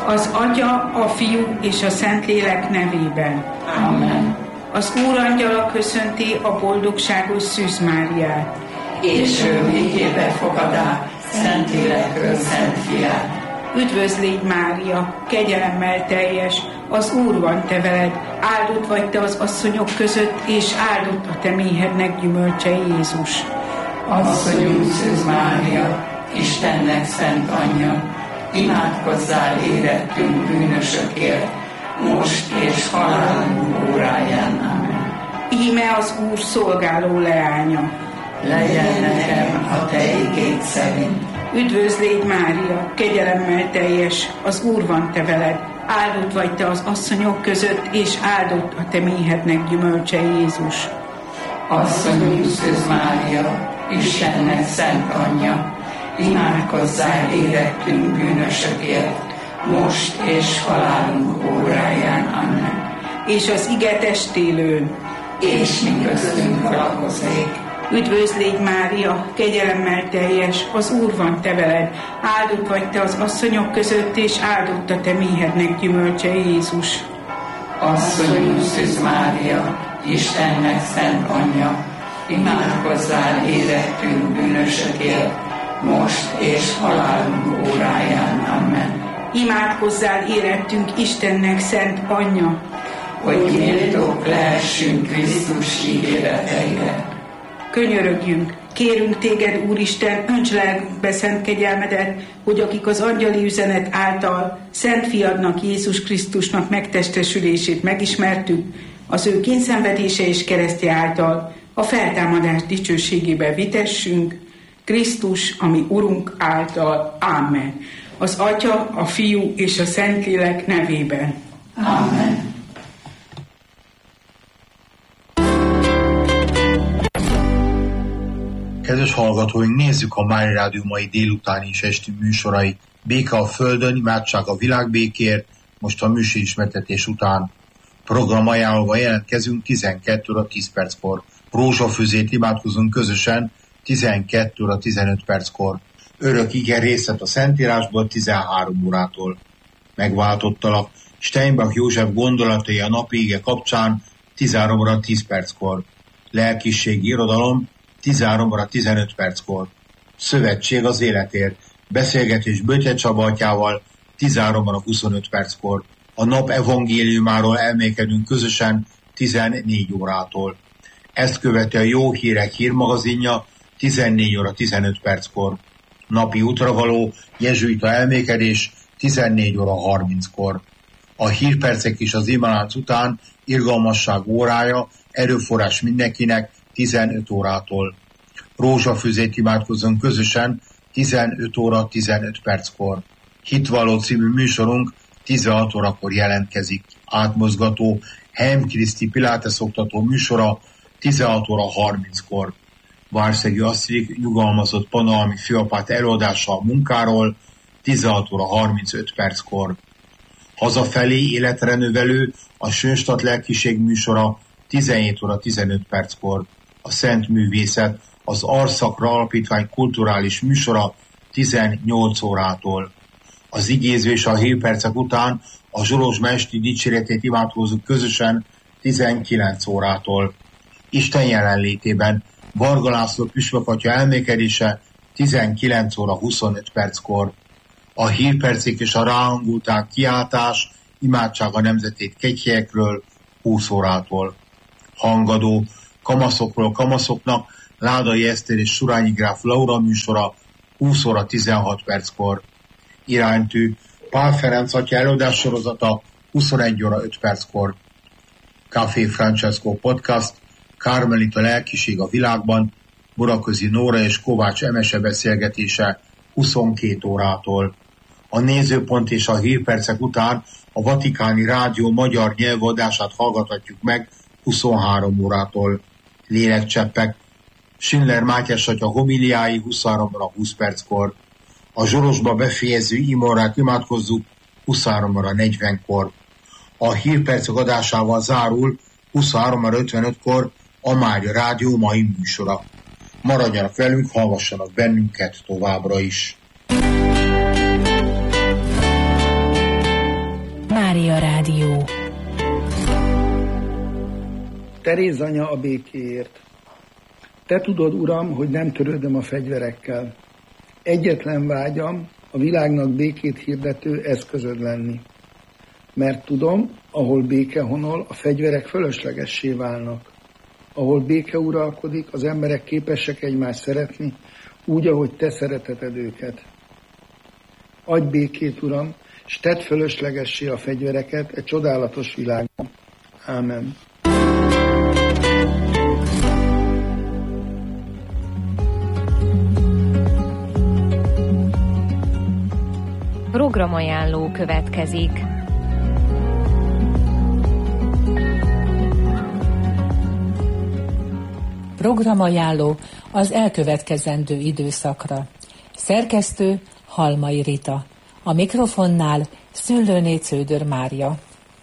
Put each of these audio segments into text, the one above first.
Az Atya, a Fiú és a Szentlélek nevében. Amen. Az Úrangyala köszönti a boldogságos Szűz Máriát. És ő végébe fogadá Szentlélekről Szent Fiát. Üdvözlégy Mária, kegyelemmel teljes, az Úr van te veled, áldott vagy te az asszonyok között, és áldott a te méhednek gyümölcse Jézus. Asszonyunk Szűz Mária, Istennek szent anyja, imádkozzál érettünk bűnösökért, most és halálunk óráján. Amen. Íme az Úr szolgáló leánya. Legyen nekem a te igéd szerint. Üdvözlégy Mária, kegyelemmel teljes, az Úr van te veled, áldott vagy te az asszonyok között, és áldott a te méhednek gyümölcse Jézus. Asszonyunk Szűz Mária, Istennek szent anyja, imádkozzál érettünk bűnösökért, most és halálunk óráján. Amen. És az ige testélőn. És mi köztünk lakozik. Üdvözlégy Mária, kegyelemmel teljes, az Úr van te veled, áldott vagy te az asszonyok között, és áldott a te méhednek gyümölcse Jézus. Asszonyunk Szűz Mária, Istennek szent anyja, imádkozzál érettünk bűnösökért, most és halálunk óráján. Amen. Imádkozzál érettünk Istennek szent anyja, hogy méltók lehessünk Krisztus ígéreteire. Könyörögjünk, kérünk téged, Úristen, önts lelkünkbe szent kegyelmedet, hogy akik az angyali üzenet által Szent Fiadnak, Jézus Krisztusnak megtestesülését megismertük, az ő kényszenvedése és keresztje által a feltámadás dicsőségébe vitessünk, Krisztus, ami Urunk által. Amen. Az Atya, a Fiú és a Szentlélek nevében. Amen. Kedves hallgatóink, nézzük a Mária Rádió mai délutáni és esti műsorait. Béke a Földön, imádság a világbékért, most a műsorismertetés után. Programajánlóval jelentkezünk 12 óra 10 perckor. Rózsafűzét imádkozunk közösen 12 óra 15 perckor. Örök ige részlet a Szentírásból 13 órától. Megváltottalak Steinbach József gondolatai a napi ige kapcsán 13 óra 10 perckor. Lelkiségi irodalom 13 óra 15 perckor. Szövetség az életért. Beszélgetés Böttye Csaba atyával 13 óra 25 perckor. A nap evangéliumáról elmékedünk közösen 14 órától. Ezt követi a Jó Hírek hírmagazinja 14 óra 15 perckor. Napi útravaló jezsuita elmékedés 14 óra 30-kor. A hírpercek is az imálánc után irgalmasság órája, erőforrás mindenkinek 15 órától. Rózsafűzét imádkozunk közösen 15 óra 15 perckor. Hitvalló című műsorunk 16 órakor jelentkezik. Átmozgató Heim Kriszti Pilates oktató műsora 16 óra 30-kor. Várszegi Asztrik nyugalmazott panalmi főapát előadása a munkáról 16 óra 35 perckor. Hazafelé életre növelő a Sönstadt lelkiség műsora 17 óra 15 perckor. A Szent Művészet, az Arszakra Alapítvány kulturális műsora 18 órától. Az igéző és a hírpercek után a Zsolozsma esti dicséretét imádkozunk közösen 19 órától. Isten jelenlétében Varga László püspök atya elmékedése 19 óra 25 perckor. A hírpercek és a ráhangulták kiáltás, imádság a nemzetét kegyhelyekről 20 órától. Hangadó Kamaszokról kamaszoknak Ládai Eszter és Surányi gráf Laura műsora 20 óra 16 perckor. Iránytű Pál Ferenc atya előadás sorozata 21 óra 5 perckor. Café Francesco Podcast, Kármelita lelkiség a világban, Buraközi Nóra és Kovács Emese beszélgetése 22 órától. A nézőpont és a hírpercek után a Vatikáni Rádió magyar nyelvadását hallgathatjuk meg 23 órától. Lélekcseppek Schindler Mátyás atya homiliái 23 óra 20 perckor. A Zsorosba befejező imorát imádkozzuk 23 óra 40-kor. A hírpercek adásával zárul 23 óra 55-kor a Mária Rádió mai műsora. Maradjanak velünk, hallgassanak bennünket továbbra is. Teréz anya a békéért. Te tudod, Uram, hogy nem törődöm a fegyverekkel. Egyetlen vágyam a világnak békét hirdető eszközöd lenni. Mert tudom, ahol béke honol, a fegyverek fölöslegessé válnak. Ahol béke uralkodik, az emberek képesek egymást szeretni, úgy, ahogy te szereteted őket. Adj békét, Uram, s tedd fölöslegessé a fegyvereket egy csodálatos világban. Ámen. Programajánló következik. Programajánló az elkövetkezendő időszakra. Szerkesztő Halmai Rita. A mikrofonnál Szüllőné Cződör Mária.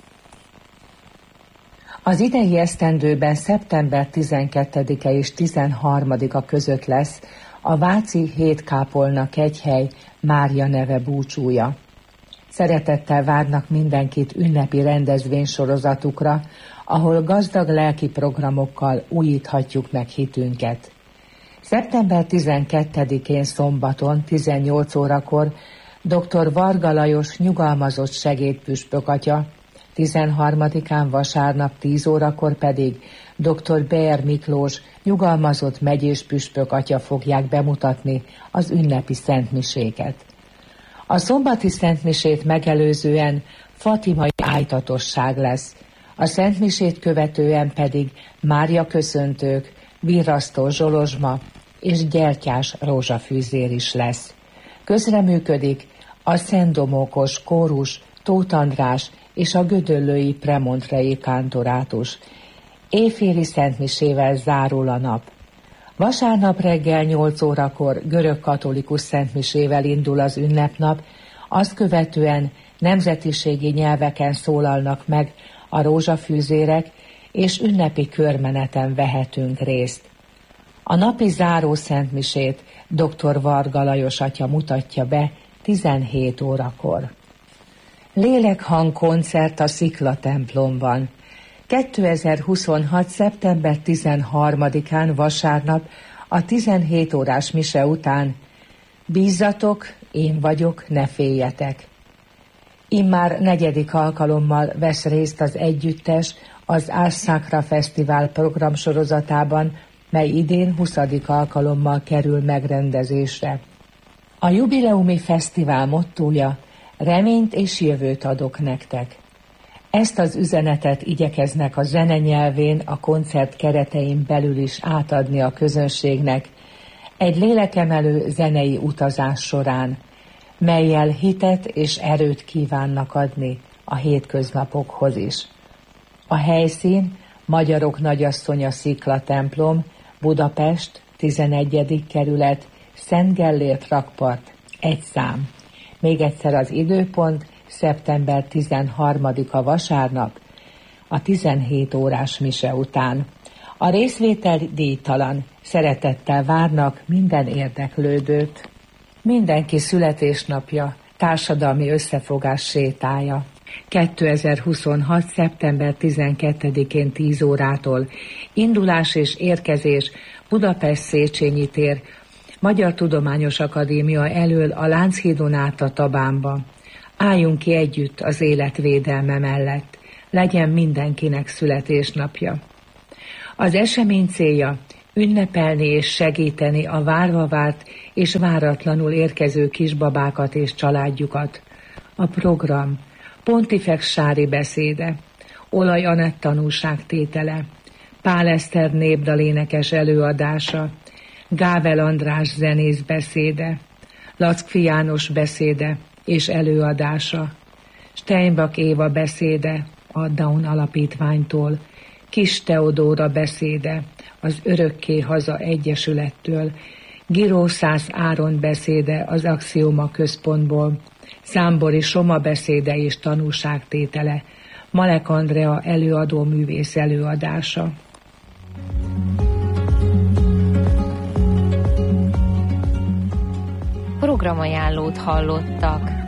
Az idei esztendőben szeptember 12-e és 13-a között lesz a Váci Hétkápolna kegyhely Mária neve búcsúja. Szeretettel várnak mindenkit ünnepi rendezvénysorozatukra, ahol gazdag lelki programokkal újíthatjuk meg hitünket. Szeptember 12-én szombaton 18 órakor dr. Varga Lajos nyugalmazott segédpüspök atya, 13-án vasárnap 10 órakor pedig dr. Beer Miklós nyugalmazott megyés püspök atya fogják bemutatni az ünnepi szentmiséket. A szombati szentmisét megelőzően fatimai ájtatosság lesz, a szentmisét követően pedig Mária köszöntők, virrasztó zsolozsma és gyertyás rózsafűzér is lesz. Közreműködik a Szentdomókos kórus, Tóth András és a gödöllői premontrei kántorátus. Éjféli szentmisével zárul a nap. Vasárnap reggel 8 órakor görög-katolikus szentmisével indul az ünnepnap, azt követően nemzetiségi nyelveken szólalnak meg a rózsafűzérek, és ünnepi körmeneten vehetünk részt. A napi záró szentmisét dr. Varga Lajos atya mutatja be 17 órakor. Lélekhang koncert a Szikla templomban. 2026. szeptember 13-án vasárnap a 17 órás mise után bízzatok, én vagyok, ne féljetek. Immár 4. alkalommal vesz részt az együttes az Ars Sacra Fesztivál programsorozatában, mely idén 20. alkalommal kerül megrendezésre. A jubileumi fesztivál mottója: reményt és jövőt adok nektek. Ezt az üzenetet igyekeznek a zene nyelvén a koncert keretein belül is átadni a közönségnek egy lélekemelő zenei utazás során, mellyel hitet és erőt kívánnak adni a hétköznapokhoz is. A helyszín Magyarok Nagyasszonya Szikla templom, Budapest, 11. kerület, Szent Gellért rakpart, 1 szám. Még egyszer az időpont, szeptember 13-a vasárnap, a 17 órás mise után. A részvétel díjtalan, szeretettel várnak minden érdeklődőt. Mindenki születésnapja, társadalmi összefogás sétája. 2026. szeptember 12-én 10 órától indulás és érkezés Budapest Széchenyi tér, Magyar Tudományos Akadémia elől a Lánchídon át a Tabánba. Álljunk ki együtt az élet védelme mellett, legyen mindenkinek születésnapja. Az esemény célja ünnepelni és segíteni a várva várt és váratlanul érkező kisbabákat és családjukat. A program: Pontifex Sári beszéde, Olaj Anett tanúságtétele, Pál Eszter népdalénekes előadása, Gável András zenész beszéde, Lackfi János beszéde és előadása, Steinbach Éva beszéde a Down Alapítványtól, Kis Teodóra beszéde az Örökké Haza Egyesülettől, Girószász Áron beszéde az Axioma Központból, Számbori Soma beszéde és tanúságtétele, Malek Andrea előadó művész előadása. Programajánlót hallottak.